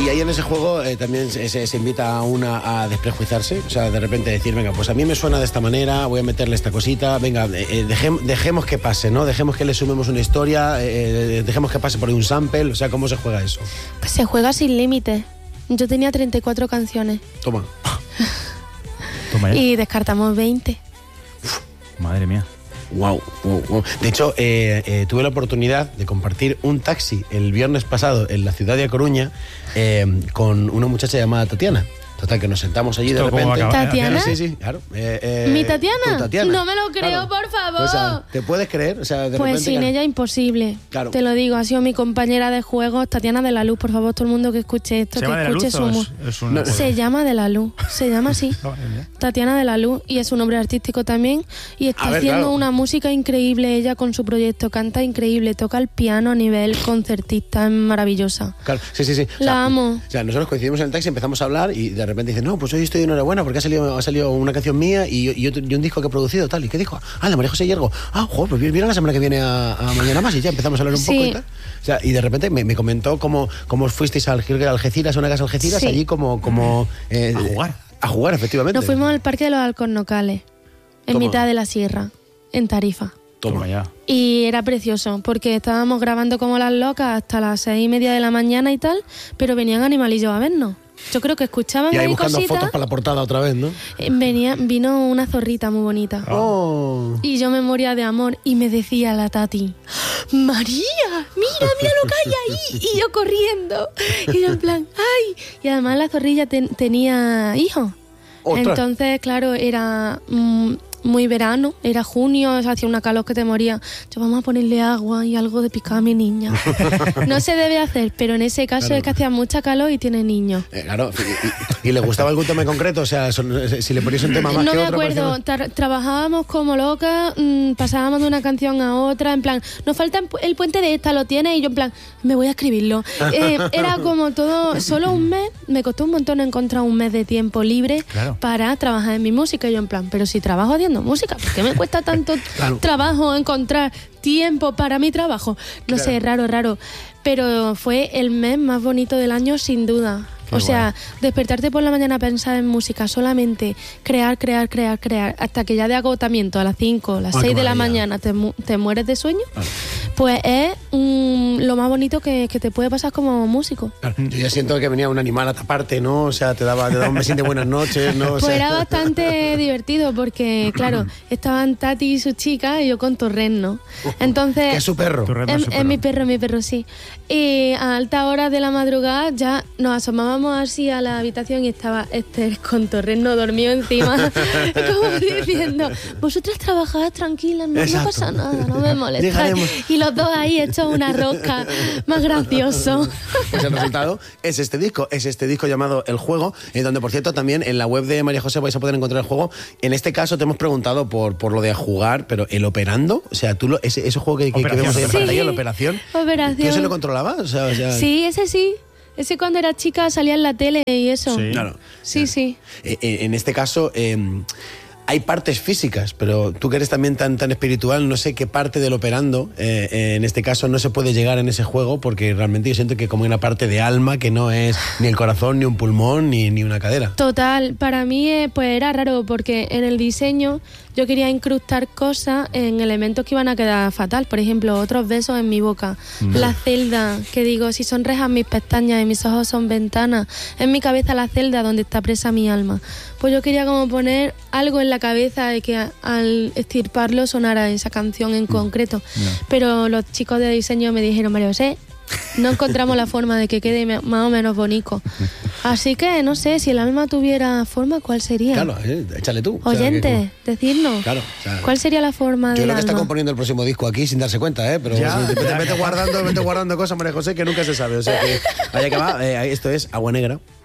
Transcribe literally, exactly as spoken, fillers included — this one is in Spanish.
y ahí en ese juego eh, también se, se, se invita a una a desprejuiciarse, o sea, de repente decir, venga, pues a mí me suena de esta manera, voy a meterle esta cosita, venga, eh, dejem, dejemos que pase, ¿no? Dejemos que le sumemos una historia, eh, dejemos que pase por ahí un sample, o sea, ¿cómo se juega eso? Pues se juega sin límite. Yo tenía treinta y cuatro canciones. Toma. Toma ya. Y descartamos veinte. Uf, madre mía. Wow, wow, wow. De hecho, eh, eh, tuve la oportunidad de compartir un taxi el viernes pasado en la ciudad de A Coruña eh, con una muchacha llamada Tatiana. Total, que nos sentamos allí de repente. ¿Tatiana? Sí, sí, claro. Eh, eh, ¿Mi Tatiana? Tatiana? No me lo creo, claro. por favor. O sea, ¿te puedes creer? O sea, de pues repente, sin claro. ella imposible. Claro. Te lo digo, ha sido mi compañera de juegos, Tatiana de la Luz. Por favor, todo el mundo que escuche esto, ¿Se que llama de la escuche Luz su o mu- es- es una- Se llama de la Luz, se llama así. Tatiana de la Luz, y es un nombre artístico también. Y está A ver, haciendo claro. una música increíble ella con su proyecto. Canta increíble, toca el piano a nivel concertista, es maravillosa. Claro, sí, sí, sí. O La sea, amo. O sea, nosotros coincidimos en el taxi, empezamos a hablar y de repente dice, no, pues hoy estoy de enhorabuena porque ha salido, ha salido una canción mía y, y, otro- y un disco que he producido, tal. ¿Y qué dijo? Ah, la María José Hiergo. Ah, joder, pues viene la semana que viene a, a Mañana Más y ya empezamos a hablar un Sí. poco y tal. O sea, y de repente me, me comentó cómo, cómo fuisteis al Algeciras, a una casa Algeciras, Sí. allí como... como eh, A jugar. A jugar, efectivamente. Nos fuimos al Parque de los Alcornocales, en Toma. mitad de la sierra, en Tarifa. Toma ya. Y era precioso, porque estábamos grabando como las locas hasta las seis y media de la mañana y tal, pero venían animalillos a vernos. Yo creo que escuchaban Y ahí ahí buscando cositas. fotos para la portada otra vez, ¿no? Eh, Venía, vino una zorrita muy bonita. Oh. Y yo me moría de amor y me decía la Tati, María, mira, mira lo que hay ahí. Y yo corriendo. Y yo en plan, ay. Y además la zorrilla ten- tenía hijos. ¡Ostras! Entonces, claro, era mm, muy verano, era junio, o sea, hacía una calor que te moría. Yo, vamos a ponerle agua y algo de picar a mi niña. No se debe hacer, pero en ese caso Claro. es que hacía mucha calor y tiene niños. Eh, claro, y, y- y le gustaba algún tema en concreto? O sea, son- si le ponías un tema más No que me otro... acuerdo, parecía- tra- trabajábamos como locas, mmm, pasábamos de una canción a otra, en plan, nos falta el puente de esta, ¿lo tienes? Y yo en plan, me voy a escribirlo. Eh, era como todo, solo un mes, me costó un montón encontrar un mes de tiempo libre Claro. para trabajar en mi música. Y yo en plan, pero si trabajo haciendo música, ¿por qué me cuesta tanto Claro. trabajo encontrar tiempo para mi trabajo? No Claro. sé, raro, raro. Pero fue el mes más bonito del año, sin duda. Qué o sea, despertarte por la mañana a pensar en música, solamente crear, crear, crear, crear, hasta que ya de agotamiento a las cinco, las Ay, seis qué de la maravilla. mañana te, mu- te mueres de sueño, pues es mm, lo más bonito que, que te puede pasar como músico. Claro, yo ya siento que venía un animal a taparte, ¿no? O sea, te daba, te daba un besín de buenas noches, ¿no? O Pues sea, era bastante divertido porque, claro, estaban Tati y su chica y yo con Torren, Entonces... que es su perro. Tu red no Es, es su es mi perro. perro, mi perro, sí. Y a alta hora de la madrugada ya nos asomábamos así a la habitación y estaba Esther con Torreno dormido encima, como diciendo, vosotras trabajad tranquilas, no, no Exacto. pasa nada, no me molestáis. Llegaremos. Y los dos ahí hechos una rosca, más gracioso. Pues el resultado es este disco, es este disco llamado El Juego, en donde, por cierto, también en la web de María José vais a poder encontrar el juego. En este caso te hemos preguntado por, por lo de jugar, pero el operando, o sea, tú lo, ese, ese juego que, que, que vemos ahí en Sí. pantalla, la operación, Operación. ¿quién se lo controlaba? O sea, o sea, Sí, ese sí. Ese cuando era chica salía en la tele y eso. Sí. Claro. Sí, sí. Eh, eh, en este caso eh, hay partes físicas, pero tú que eres también tan, tan espiritual, no sé qué parte del operando, eh, eh, en este caso no se puede llegar en ese juego, porque realmente yo siento que como una parte de alma que no es ni el corazón, ni un pulmón, ni, ni una cadera. Total, para mí eh, pues era raro porque en el diseño yo quería incrustar cosas en elementos que iban a quedar fatal. Por ejemplo, otros besos en mi boca, la celda, que digo, si son rejas mis pestañas y mis ojos son ventanas, en mi cabeza la celda donde está presa mi alma. Pues yo quería como poner algo en la cabeza de que a- al estirparlo sonara esa canción en concreto. Pero los chicos de diseño me dijeron, María José, no encontramos la forma de que quede me- más o menos bonito. Así que no sé, si el alma tuviera forma, ¿cuál sería? Claro, eh, échale tú. O sea, Oyente, que- decirnos. Claro, o sea, ¿Cuál sería la forma yo del creo que está alma? componiendo el próximo disco aquí sin darse cuenta, ¿eh? Pero Ya. sí, vete, vete guardando, vete guardando cosas, María José, que nunca se sabe. O sea que, vaya que va, eh, esto es Agua Negra.